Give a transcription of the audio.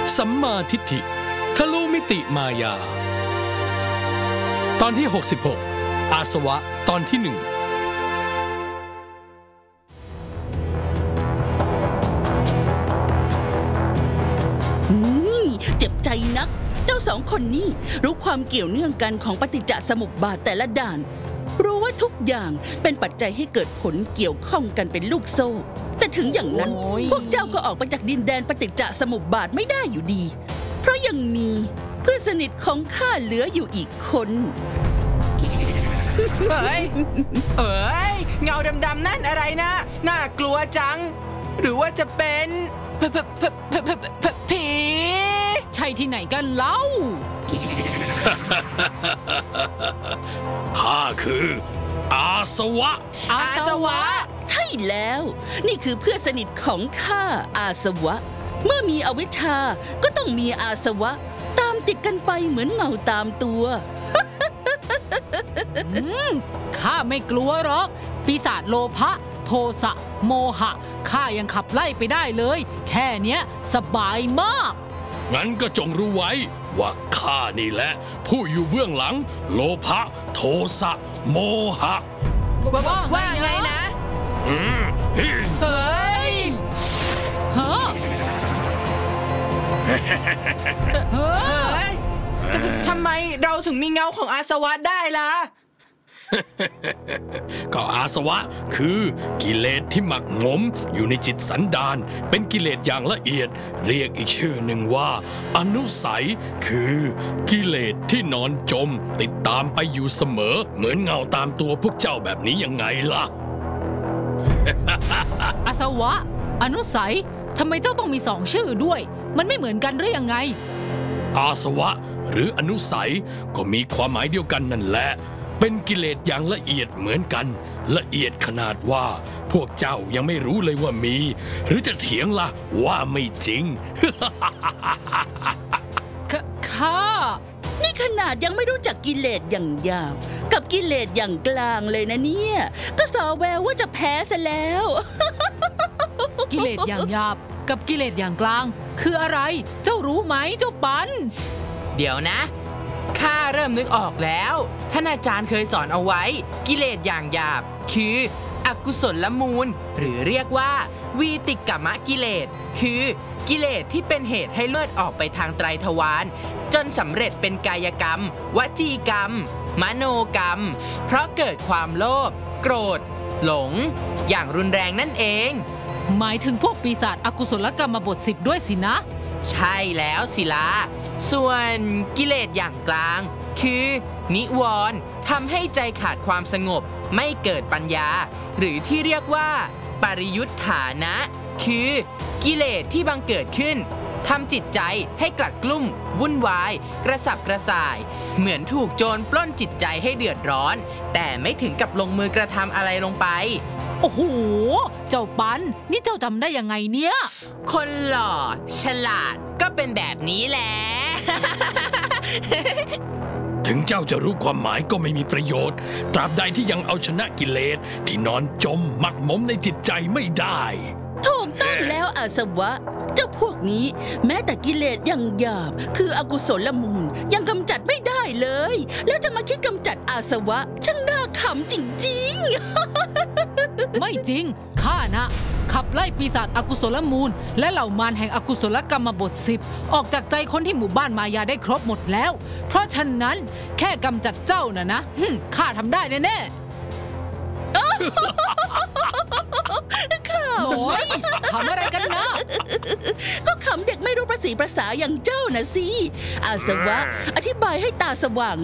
สัมมาทิฏฐิทะลุมิติมายาตอนที่66อาสวะตอนที่1 เจ็บใจนักเจ้าสองคนนี้รู้ความเกี่ยวเนื่องกันของปฏิจจสมุปบาทแต่ละด่านรู้ว่าทุกอย่างเป็นปัจจัยให้เกิดผลเกี่ยวข้องกันเป็นลูกโซ่แต่ถึงอย่างนั้นพวกเจ้าก็ออกไปจากดินแดนปฏิจจสมุปบาทไม่ได้อยู่ดีเพราะยังมีเพื่อนสนิทของข้าเหลืออยู่อีกคนเอ้ยเงาดำๆนั่นอะไรนะน่ากลัวจังหรือว่าจะเป็นผีใช่ที่ไหนกันเล่าข้าคืออาสวะใช่แล้วนี่คือเพื่อนสนิทของข้าอาสวะเมื่อมีอวิชชาก็ต้องมีอาสวะตามติดกันไปเหมือนเงาตามตัวข้าไม่กลัวหรอกปีศาจโลภะโทสะโมหะข้ายังขับไล่ไปได้เลยแค่เนี้ยสบายมากงั้นก็จงรู้ไว้ว่าข้านี่แหละผู้อยู่เบื้องหลังโลภะโทสะโมหะว่าไงนะเฮ้ยทำไมเราถึงมีเงาของอาสวะได้ล่ะก็อาสวะคือกิเลสที่หมักหมมอยู่ในจิตสันดานเป็นกิเลสอย่างละเอียดเรียกอีกชื่อหนึ่งว่าอนุสัยคือกิเลสที่นอนจมติดตามไปอยู่เสมอเหมือนเงาตามตัวพวกเจ้าแบบนี้ยังไงล่ะอาสวะอนุสัยทำไมเจ้าต้องมีสองชื่อด้วยมันไม่เหมือนกันหรือยังไงอาสวะหรืออนุสัยก็มีความหมายเดียวกันนั่นแหละเป็นกิเลสอย่างละเอียดเหมือนกันละเอียดขนาดว่าพวกเจ้ายังไม่รู้เลยว่ามีหรือจะเถียงล่ะว่าไม่จริงข้านี่ขนาดยังไม่รู้จักกิเลสอย่างหยาบกับกิเลสอย่างกลางเลยนะเนี่ยก็สอแววว่าจะแพ้ซะแล้วกิเลสอย่างหยาบกับกิเลสอย่างกลางคืออะไรเจ้ารู้ไหมเจ้าปันเดี๋ยวนะข้าเริ่มนึกออกแล้วท่านอาจารย์เคยสอนเอาไว้กิเลสอย่างหยาบคืออกุศลมูลหรือเรียกว่าวีติกมกิเลสคือกิเลสที่เป็นเหตุให้เลือดออกไปทางไตรทวารจนสำเร็จเป็นกายกรรมวจีกรรมมโนกรรมเพราะเกิดความโลภโกรธหลงอย่างรุนแรงนั่นเองหมายถึงพวกปีศาจอกุศลกรรมบท10ด้วยสินะใช่แล้วศิลาส่วนกิเลสอย่างกลางคือนิวรณ์ทำให้ใจขาดความสงบไม่เกิดปัญญาหรือที่เรียกว่าปริยุทธานะคือกิเลสที่บังเกิดขึ้นทำจิตใจให้กลัดกลุ้มวุ่นวายกระสับกระส่ายเหมือนถูกโจรปล้นจิตใจให้เดือดร้อนแต่ไม่ถึงกับลงมือกระทำอะไรลงไปโอ้โหเจ้าปันนี่เจ้าจำได้ยังไงเนี่ยคนหล่อฉลาดก็เป็นแบบนี้แหละถึงเจ้าจะรู้ความหมายก็ไม่มีประโยชน์ตราบใดที่ยังเอาชนะกิเลสที่นอนจมหมักหมมในจิตใจไม่ได้ถูกต้องแล้วอาสวะเจ้าพวกนี้แม้แต่กิเลสอย่างหยาบคืออกุศลมูลยังกำจัดไม่ได้เลยแล้วจะมาคิดกำจัดอาสวะช่างน่าขำจริงๆไม่จริงข้านะขับไล่ปีศาจอกุศลมูลและเหล่ามารแห่งอกุศลกรรมบท10ออกจากใจคนที่หมู่บ้านมายาได้ครบหมดแล้วเพราะฉะนั้นแค่กำจัดเจ้านะข้าทำได้แน่ๆโอ้ยขำอะไรกันนะก็ขำเด็กไม่รู้ประสีภาษาอย่างเจ้านะสิอาสวะอธิบายให้ตาสว่าง